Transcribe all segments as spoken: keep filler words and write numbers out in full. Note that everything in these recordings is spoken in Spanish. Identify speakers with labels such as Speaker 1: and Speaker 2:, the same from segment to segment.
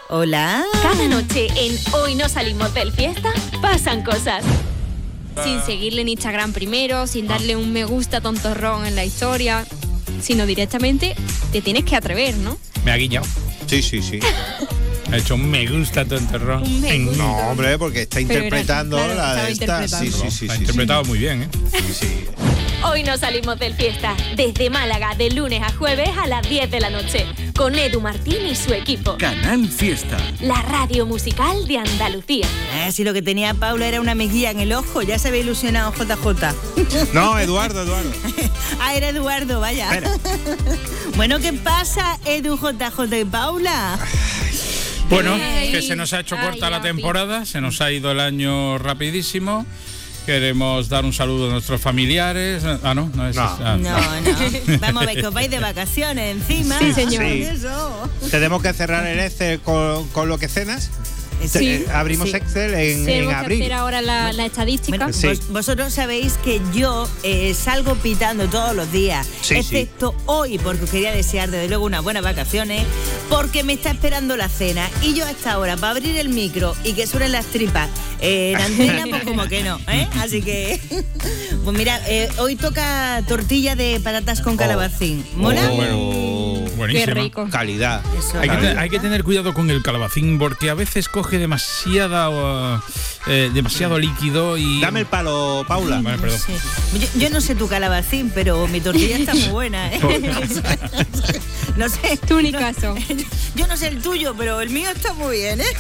Speaker 1: Hola.
Speaker 2: Cada noche en Hoy no salimos del fiesta, pasan cosas.
Speaker 3: Sin seguirle en Instagram primero, sin darle un me gusta tontorrón en la historia, sino directamente te tienes que atrever, ¿no?
Speaker 4: Me ha guiñado.
Speaker 5: Sí, sí, sí.
Speaker 4: Ha hecho un me gusta tontorrón.
Speaker 3: Un me gusta.
Speaker 5: No, hombre, porque está
Speaker 3: Pero
Speaker 5: interpretando
Speaker 3: era- claro,
Speaker 5: la de
Speaker 3: estaba
Speaker 5: esta. Sí,
Speaker 3: interpretando.
Speaker 5: sí, sí.
Speaker 4: Lo ha
Speaker 5: sí,
Speaker 4: interpretado muy bien, ¿eh?
Speaker 5: sí, sí.
Speaker 2: Hoy no salimos del fiesta, desde Málaga, de lunes a jueves a las diez de la noche, con Edu Martín y su equipo.
Speaker 6: Canal Fiesta.
Speaker 2: La radio musical de Andalucía.
Speaker 1: Ah, si lo que tenía Paula era una mejilla en el ojo, ya se había ilusionado J J.
Speaker 5: No, Eduardo, Eduardo.
Speaker 1: Ah, era Eduardo, vaya.
Speaker 5: Espera.
Speaker 1: Bueno, ¿qué pasa, Edu, J J y Paula?
Speaker 4: Bueno,
Speaker 3: Ay,
Speaker 4: que se nos ha hecho
Speaker 3: ay,
Speaker 4: corta la
Speaker 3: Api.
Speaker 4: temporada, se nos ha ido el año rapidísimo. Queremos dar un saludo a nuestros familiares. Ah, no, no es.
Speaker 5: No.
Speaker 4: ah,
Speaker 1: No, no. Vamos a ver que os vais de vacaciones encima.
Speaker 3: Sí, señor.
Speaker 5: Sí.
Speaker 1: Eso.
Speaker 5: Tenemos que cerrar el Excel con, con lo que cenas.
Speaker 1: Sí,
Speaker 5: Eh, Abrimos
Speaker 1: sí.
Speaker 5: Excel en, en
Speaker 3: Tenemos que
Speaker 5: abril.
Speaker 3: hacer ahora la, la estadística.
Speaker 1: Bueno,
Speaker 5: Sí.
Speaker 1: vos- vosotros sabéis que yo eh, salgo pitando todos los días,
Speaker 5: Sí,
Speaker 1: excepto hoy, porque os quería desear desde luego unas buenas vacaciones, porque me está esperando la cena y yo a esta hora para abrir el micro y que suenen las tripas eh, en antena, pues como que no, ¿eh? Así que, pues mira, eh, hoy toca tortilla de patatas con calabacín. ¿Mola?
Speaker 5: Oh, bueno.
Speaker 4: buenísima.
Speaker 3: Qué rico.
Speaker 5: Calidad.
Speaker 1: Eso.
Speaker 4: Hay que, te-
Speaker 5: Calidad.
Speaker 4: hay que tener cuidado con el calabacín porque a veces coge demasiada uh, eh, demasiado líquido y.
Speaker 5: Dame el palo, Paula.
Speaker 4: Vale, perdón.
Speaker 1: Sí. Yo, yo no sé tu calabacín, pero mi tortilla está muy buena, ¿eh? No sé.
Speaker 3: Tú ni
Speaker 1: no-
Speaker 3: caso.
Speaker 1: Yo no sé el tuyo, pero el mío está muy bien, ¿eh?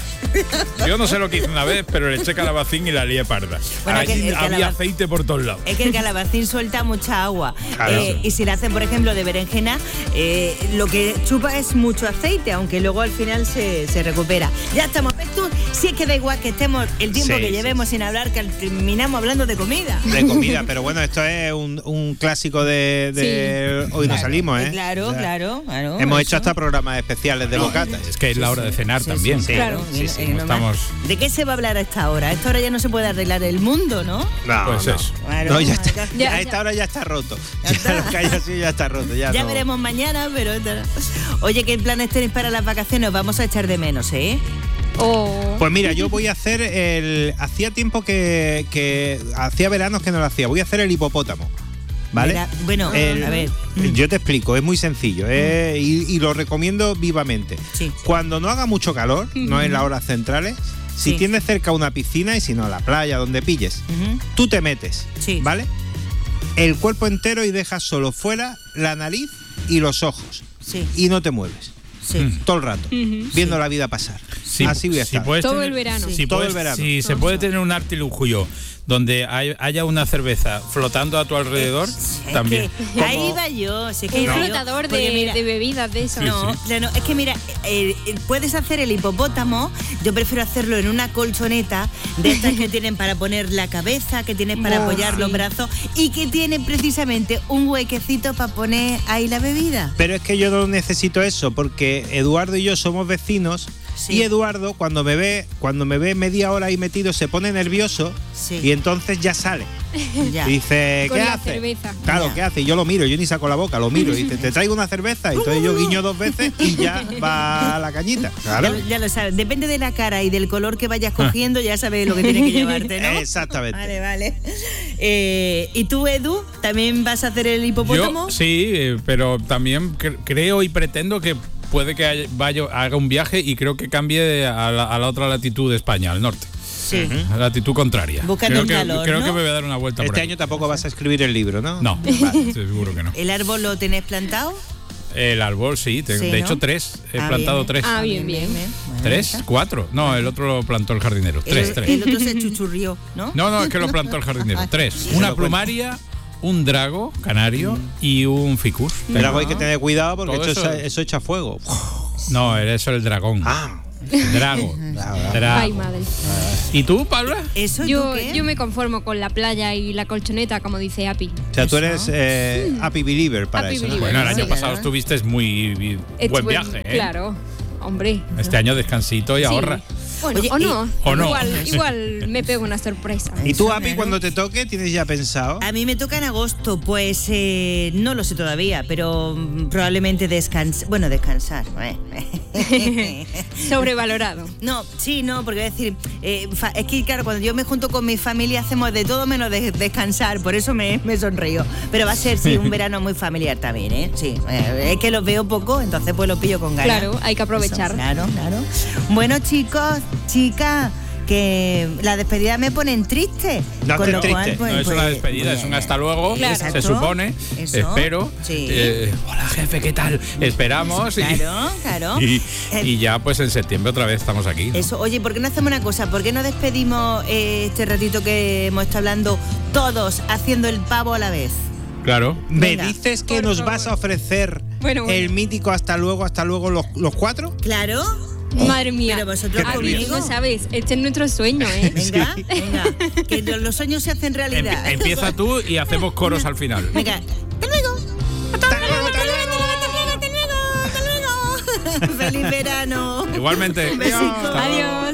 Speaker 4: Yo no sé lo que hice una vez, pero le eché calabacín y la lié parda.
Speaker 1: Bueno,
Speaker 4: Ahí
Speaker 1: que el
Speaker 4: había
Speaker 1: calaba-
Speaker 4: aceite por todos lados.
Speaker 1: Es que el calabacín suelta mucha agua.
Speaker 5: Claro.
Speaker 1: Eh, y si le hacen, por ejemplo, de berenjena, eh, lo que chupa es mucho aceite, aunque luego al final se, se recupera. Ya estamos. ¿Ves tú? Si es que da igual que estemos el tiempo
Speaker 5: Sí,
Speaker 1: que
Speaker 5: sí,
Speaker 1: llevemos sin hablar, que terminamos hablando de comida.
Speaker 5: De comida, pero bueno, esto es un, un clásico de, de Hoy no salimos, ¿eh?
Speaker 1: Claro,
Speaker 5: O sea,
Speaker 1: claro, claro.
Speaker 5: Hemos
Speaker 1: eso.
Speaker 5: hecho hasta programas especiales de bocatas.
Speaker 4: Es que es la hora de cenar
Speaker 1: Sí,
Speaker 4: también.
Speaker 1: sí,
Speaker 5: Claro,
Speaker 1: sí,
Speaker 5: sí,
Speaker 1: eh,
Speaker 5: sí,
Speaker 1: no
Speaker 4: estamos-
Speaker 1: más. ¿De qué se va a hablar a esta hora? A esta hora ya no se puede arreglar el mundo, ¿no?
Speaker 5: No,
Speaker 4: Pues
Speaker 5: no.
Speaker 4: eso.
Speaker 1: Claro,
Speaker 5: No, ya está.
Speaker 1: ya-
Speaker 3: Ya,
Speaker 5: a esta
Speaker 3: ya.
Speaker 5: hora ya está roto.
Speaker 1: Ya
Speaker 5: Ya,
Speaker 1: está.
Speaker 5: lo que hay así ya está roto. Ya,
Speaker 1: Ya
Speaker 5: no.
Speaker 1: veremos mañana, pero... Oye, ¿qué planes tenéis para las vacaciones? Os vamos a echar de menos, ¿eh?
Speaker 3: Oh.
Speaker 5: Pues mira, yo voy a hacer el. Hacía tiempo que. que hacía veranos que no lo hacía. Voy a hacer el hipopótamo. ¿Vale?
Speaker 1: Mira, bueno,
Speaker 5: El-
Speaker 1: a ver.
Speaker 5: Yo te explico, es muy sencillo eh, y, y lo recomiendo vivamente.
Speaker 1: Sí.
Speaker 5: Cuando no haga mucho calor, no en las horas centrales, si
Speaker 1: Sí.
Speaker 5: tienes cerca una piscina y si no a la playa, donde pilles,
Speaker 1: Ujú.
Speaker 5: tú te metes,
Speaker 1: Sí.
Speaker 5: ¿vale? El cuerpo entero y dejas solo fuera la nariz y los ojos.
Speaker 1: Sí,
Speaker 5: Y no te mueves.
Speaker 1: sí.
Speaker 5: Todo el rato,
Speaker 3: Ujú.
Speaker 5: viendo la vida pasar.
Speaker 4: Sí,
Speaker 5: Así voy a
Speaker 4: si
Speaker 5: estar.
Speaker 4: puedes
Speaker 3: Todo
Speaker 4: tener-
Speaker 3: el verano.
Speaker 4: Si,
Speaker 5: Todo
Speaker 4: puedes-
Speaker 5: el verano.
Speaker 4: si se puede tener un artilugio donde hay- haya una cerveza flotando a tu alrededor,
Speaker 1: Es
Speaker 4: también.
Speaker 1: que ahí va yo. Si es que
Speaker 3: Un
Speaker 1: iba yo,
Speaker 3: flotador
Speaker 1: porque
Speaker 3: de,
Speaker 1: mira,
Speaker 3: de bebidas de eso.
Speaker 1: No, claro, es que mira, eh, eh, puedes hacer el hipopótamo, yo prefiero hacerlo en una colchoneta de estas que tienen para poner la cabeza, que tienes para
Speaker 3: Oh,
Speaker 1: apoyar
Speaker 3: sí.
Speaker 1: los brazos y que tienen precisamente un huequecito para poner ahí la bebida.
Speaker 5: Pero es que yo no necesito eso, porque Eduardo y yo somos vecinos.
Speaker 1: Sí.
Speaker 5: Y Eduardo, cuando me ve, cuando me ve media hora ahí metido, se pone nervioso
Speaker 1: Sí.
Speaker 5: y entonces ya sale.
Speaker 1: Ya.
Speaker 5: Y dice,
Speaker 3: Con
Speaker 5: ¿qué
Speaker 3: la
Speaker 5: hace?
Speaker 3: cerveza.
Speaker 5: Claro,
Speaker 1: Ya.
Speaker 5: ¿qué hace? Y yo lo miro, yo ni saco la boca, lo miro. Y dice, ¿te traigo una cerveza? Y entonces yo guiño dos veces y ya va a la cañita.
Speaker 1: Ya,
Speaker 5: Claro.
Speaker 1: lo- ya lo sabes, depende de la cara y del color que vayas cogiendo, ya sabes lo que tienes que llevarte, ¿no?
Speaker 5: Exactamente.
Speaker 1: Vale, vale. Eh, ¿Y tú, Edu, también vas a hacer el hipopótamo?
Speaker 4: Yo sí, eh, pero también cre- creo y pretendo que puede que haya- vaya, haga un viaje y creo que cambie a la, a la otra latitud de España, al norte.
Speaker 1: Sí.
Speaker 4: A la latitud contraria.
Speaker 1: Buscando
Speaker 4: creo
Speaker 1: el
Speaker 4: que,
Speaker 1: calor,
Speaker 4: creo
Speaker 1: ¿no?
Speaker 4: que me voy a dar una vuelta por
Speaker 5: Este
Speaker 4: ahí.
Speaker 5: año tampoco vas a escribir el libro, ¿no?
Speaker 4: No,
Speaker 5: Vale.
Speaker 4: seguro que no.
Speaker 1: ¿El árbol lo tenés plantado?
Speaker 4: El árbol sí, te-
Speaker 1: Sí,
Speaker 4: de
Speaker 1: ¿no?
Speaker 4: hecho tres. He
Speaker 1: Ah,
Speaker 4: plantado
Speaker 1: bien.
Speaker 4: tres.
Speaker 3: Ah, bien, bien.
Speaker 1: Bueno,
Speaker 4: ¿Tres?
Speaker 1: ya está.
Speaker 4: ¿Cuatro? No, el otro lo plantó el jardinero. Tres,
Speaker 1: el,
Speaker 4: tres.
Speaker 1: el otro se chuchurrió, ¿no?
Speaker 4: No, no, es que lo plantó el jardinero.
Speaker 1: Ah,
Speaker 4: Tres.
Speaker 1: sí.
Speaker 4: Una
Speaker 5: lo cuento.
Speaker 4: plumaria, un drago canario y un ficus.
Speaker 5: Pero algo hay que tener cuidado porque
Speaker 4: Todo
Speaker 5: eso,
Speaker 4: eso-
Speaker 5: eso echa fuego.
Speaker 4: No, eso es el dragón.
Speaker 5: Ah,
Speaker 4: Drago.
Speaker 5: Claro.
Speaker 4: Drago.
Speaker 3: Ay, madre.
Speaker 4: ¿Y tú, Paula?
Speaker 1: ¿Eso tú
Speaker 3: Yo,
Speaker 1: qué?
Speaker 3: yo me conformo con la playa y la colchoneta, como dice Api.
Speaker 5: o sea, tú eres eh, happy believer para
Speaker 3: Happy
Speaker 5: eso, ¿no?
Speaker 3: believer.
Speaker 4: Bueno, el
Speaker 3: Sí,
Speaker 4: año pasado
Speaker 1: claro.
Speaker 4: estuviste muy bi- buen
Speaker 3: Estuve-
Speaker 4: viaje, ¿eh?
Speaker 3: Claro, hombre.
Speaker 4: Este año descansito y
Speaker 3: Sí.
Speaker 4: ahorra.
Speaker 3: Bueno,
Speaker 1: Oye,
Speaker 3: o no.
Speaker 1: y-
Speaker 4: O no.
Speaker 3: Igual, igual me pego una sorpresa.
Speaker 5: ¿Y tú,
Speaker 1: Eso,
Speaker 5: Api,
Speaker 1: claro.
Speaker 5: cuando te toque, tienes ya pensado?
Speaker 1: A mí me toca en agosto, pues eh, no lo sé todavía, pero mm, probablemente descansar. Bueno, descansar. ¿eh?
Speaker 3: Sobrevalorado.
Speaker 1: No, sí, no, porque voy a decir, eh, fa- es que claro, cuando yo me junto con mi familia hacemos de todo menos de descansar, por eso me, me sonrío. Pero va a ser, sí, un verano muy familiar también, ¿eh? Sí, eh, es que los veo poco, entonces pues los pillo con ganas.
Speaker 3: Claro, hay que aprovechar.
Speaker 1: Eso, claro, claro. Bueno, chicos, chicas, que la despedida me ponen triste.
Speaker 5: No
Speaker 1: con
Speaker 5: estés
Speaker 1: lo cual,
Speaker 5: triste.
Speaker 1: pues,
Speaker 4: No es una
Speaker 1: pues,
Speaker 4: despedida, es un
Speaker 1: bien.
Speaker 4: hasta luego,
Speaker 3: Claro.
Speaker 4: se
Speaker 1: Exacto.
Speaker 4: supone.
Speaker 1: Eso.
Speaker 4: Espero.
Speaker 1: Sí.
Speaker 4: Eh, hola jefe, ¿qué tal? Esperamos. y-
Speaker 1: Claro, claro.
Speaker 4: Y,
Speaker 1: Eh,
Speaker 4: y ya pues en septiembre otra vez estamos aquí, ¿no?
Speaker 1: Eso, oye, ¿por qué no hacemos una cosa? ¿Por qué no despedimos eh, este ratito que hemos estado hablando todos haciendo el pavo a la vez?
Speaker 4: Claro.
Speaker 5: ¿Me
Speaker 1: venga.
Speaker 5: dices que
Speaker 3: Por
Speaker 5: nos
Speaker 3: favor.
Speaker 5: vas a ofrecer
Speaker 3: Bueno, bueno.
Speaker 5: el mítico hasta luego, hasta luego los, los cuatro?
Speaker 1: Claro.
Speaker 3: Madre mía.
Speaker 1: Pero vosotros
Speaker 3: Aquí,
Speaker 1: conmigo.
Speaker 3: no sabes, este es nuestro sueño, ¿eh?
Speaker 1: Venga, venga. Que lo- los sueños se hacen realidad.
Speaker 4: Empie- empieza tú y hacemos coros al final.
Speaker 1: Venga. Hasta luego.
Speaker 5: ¡Hasta luego, hasta luego!
Speaker 1: Hasta luego. Hasta luego. Feliz verano.
Speaker 4: Igualmente.
Speaker 1: Un besito.
Speaker 4: Hasta luego.
Speaker 3: Adiós.